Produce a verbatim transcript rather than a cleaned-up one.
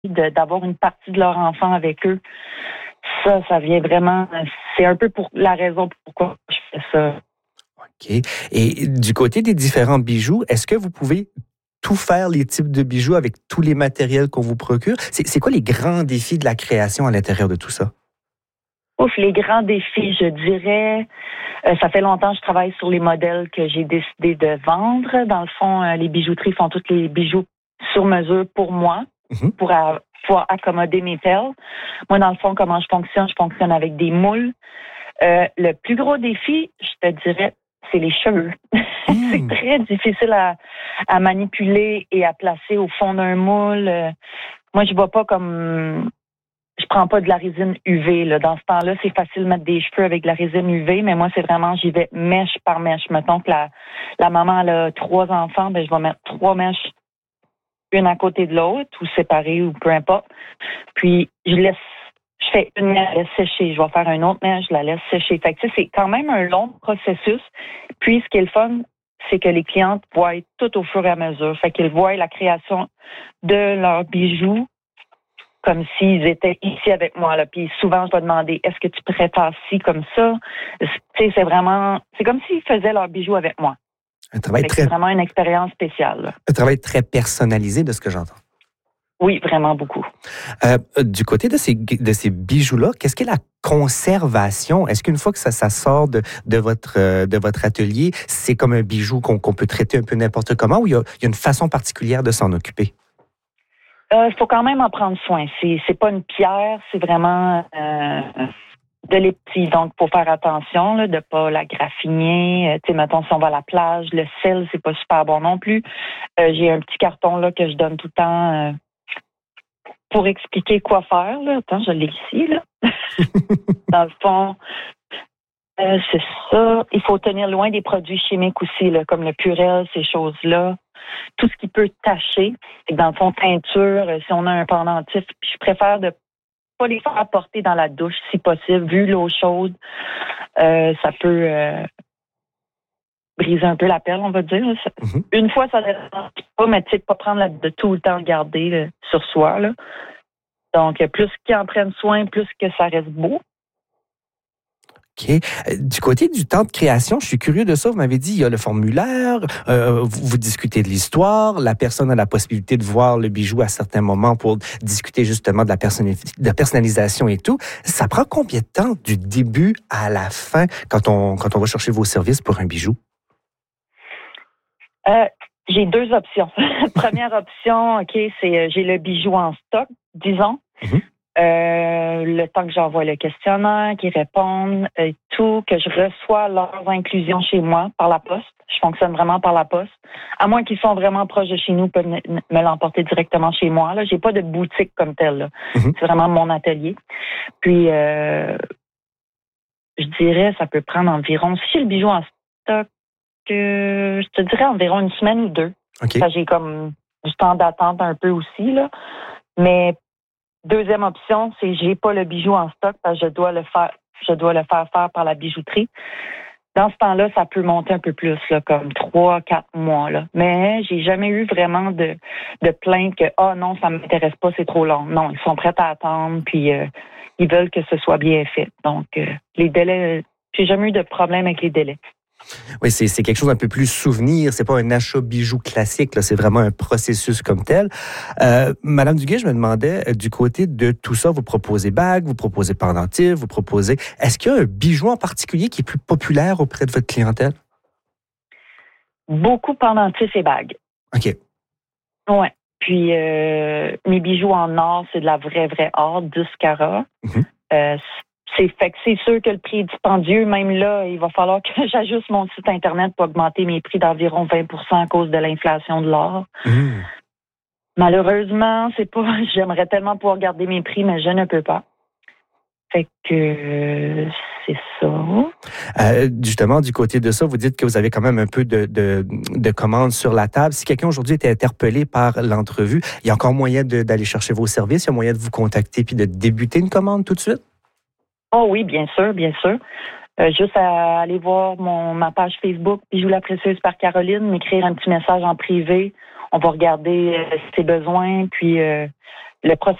de, d'avoir une partie de leur enfant avec eux. Ça, ça vient vraiment... C'est un peu pour la raison pourquoi je fais ça. OK. Et du côté des différents bijoux, est-ce que vous pouvez tout faire, les types de bijoux avec tous les matériels qu'on vous procure? C'est, c'est quoi les grands défis de la création à l'intérieur de tout ça? Ouf, les grands défis, je dirais... Euh, ça fait longtemps que je travaille sur les modèles que j'ai décidé de vendre. Dans le fond, euh, les bijouteries font tous les bijoux sur mesure pour moi, mm-hmm. pour a, pouvoir accommoder mes perles. Moi, dans le fond, comment je fonctionne? Je fonctionne avec des moules. Euh, le plus gros défi, je te dirais, c'est les cheveux. Mm. C'est très difficile à, à manipuler et à placer au fond d'un moule. Euh, moi, je vois pas comme... Je prends pas de la résine U V. Là. Dans ce temps-là, c'est facile de mettre des cheveux avec de la résine U V, mais moi, c'est vraiment, j'y vais mèche par mèche. Mettons que la, la maman elle a trois enfants, ben, je vais mettre trois mèches, une à côté de l'autre, ou séparées, ou peu importe. Puis, je laisse, je fais une mèche, je laisse sécher. Je vais faire une autre mèche, je la laisse sécher. Fait que, tu sais, c'est quand même un long processus. Puis, ce qui est le fun, c'est que les clientes voient tout au fur et à mesure. Fait qu'ils voient la création de leurs bijoux comme s'ils étaient ici avec moi. Là. Puis souvent, je vais demander, est-ce que tu prépares ci comme ça? Tu sais, c'est vraiment... C'est comme s'ils faisaient leurs bijoux avec moi. Un travail très... C'est vraiment une expérience spéciale. Là. Un travail très personnalisé de ce que j'entends. Oui, vraiment beaucoup. Euh, du côté de ces, de ces bijoux-là, qu'est-ce qu'est la conservation? Est-ce qu'une fois que ça, ça sort de, de, votre, de votre atelier, c'est comme un bijou qu'on, qu'on peut traiter un peu n'importe comment ou il y a, il y a une façon particulière de s'en occuper? Il euh, faut quand même en prendre soin. C'est, c'est pas une pierre, c'est vraiment euh, de l'épis. Donc, faut faire attention là, de pas la graffiner. Euh, tu sais, mettons, si on va à la plage, le sel, c'est pas super bon non plus. Euh, j'ai un petit carton là que je donne tout le temps euh, pour expliquer quoi faire. Là. Attends, je l'ai ici. Là. Dans le fond, euh, c'est ça. Il faut tenir loin des produits chimiques aussi, là, comme le Purell, ces choses-là. Tout ce qui peut tacher, c'est que dans le fond, teinture, si on a un pendentif, je préfère de pas les faire porter dans la douche si possible, vu l'eau chaude, euh, ça peut euh, briser un peu la perle, on va dire. Mm-hmm. Une fois, ça ne dérange pas, mais tu sais, pas prendre la, de tout le temps le garder là, sur soi. Là. Donc, plus qu'ils en prennent soin, plus que ça reste beau. OK. Du côté du temps de création, je suis curieux de ça. Vous m'avez dit, il y a le formulaire, euh, vous, vous discutez de l'histoire, la personne a la possibilité de voir le bijou à certains moments pour discuter justement de la, personnali- de la personnalisation et tout. Ça prend combien de temps du début à la fin quand on, quand on va chercher vos services pour un bijou? Euh, j'ai deux options. Première option, OK, c'est euh, j'ai le bijou en stock, disons. Mm-hmm. Euh, le temps que j'envoie le questionnaire, qu'ils répondent, euh, tout, que je reçois leurs inclusions chez moi par la poste. Je fonctionne vraiment par la poste. À moins qu'ils sont vraiment proches de chez nous, peuvent me, me l'emporter directement chez moi. Là, j'ai pas de boutique comme telle. Là. Mm-hmm. C'est vraiment mon atelier. Puis, euh, je dirais, ça peut prendre environ, si j'ai le bijou en stock, euh, je te dirais environ une semaine ou deux. Okay. Ça, j'ai comme du temps d'attente un peu aussi, là. Mais deuxième option, c'est j'ai pas le bijou en stock parce que je dois le faire, je dois le faire faire par la bijouterie. Dans ce temps-là, ça peut monter un peu plus, là, comme trois, quatre mois, là. Mais j'ai jamais eu vraiment de, de plainte que, ah, oh, non, ça m'intéresse pas, c'est trop long. Non, ils sont prêts à attendre, puis euh, ils veulent que ce soit bien fait. Donc, euh, les délais, j'ai jamais eu de problème avec les délais. Oui, c'est, c'est quelque chose un peu plus souvenir. C'est pas un achat bijou classique. Là, c'est vraiment un processus comme tel. Euh, Madame Duguay, je me demandais, euh, du côté de tout ça, vous proposez bagues, vous proposez pendentifs, vous proposez... Est-ce qu'il y a un bijou en particulier qui est plus populaire auprès de votre clientèle? Beaucoup pendentifs et bagues. OK. Oui. Puis, euh, mes bijoux en or, c'est de la vraie, vraie or, dix carats. Mm-hmm. Euh, C'est fait que c'est sûr que le prix est dispendieux. Même là, il va falloir que j'ajuste mon site Internet pour augmenter mes prix d'environ vingt pour cent à cause de l'inflation de l'or. Mmh. Malheureusement, c'est pas. J'aimerais tellement pouvoir garder mes prix, mais je ne peux pas. Fait que euh, c'est ça. Euh, justement, du côté de ça, vous dites que vous avez quand même un peu de, de, de commandes sur la table. Si quelqu'un aujourd'hui était interpellé par l'entrevue, il y a encore moyen de, d'aller chercher vos services, il y a moyen de vous contacter puis de débuter une commande tout de suite? Oh oui, bien sûr, bien sûr. Euh, juste à aller voir mon ma page Facebook, Bijoux la Précieuse par Caroline, m'écrire un petit message en privé. On va regarder euh, ses besoins, puis euh, le processus